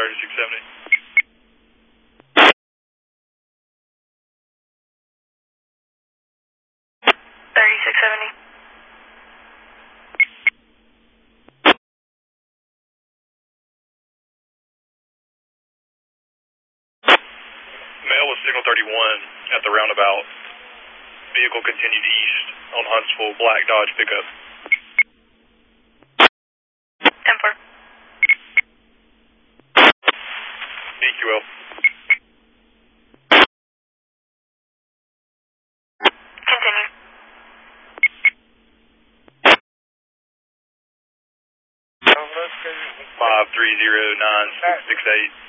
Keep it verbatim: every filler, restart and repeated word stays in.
thirty-six seventy. thirty-six seventy. Male was signal thirty-one at the roundabout. Vehicle continued east on Huntsville, black Dodge pickup. ten four. E Q L. Continue. five three zero nine six six eight.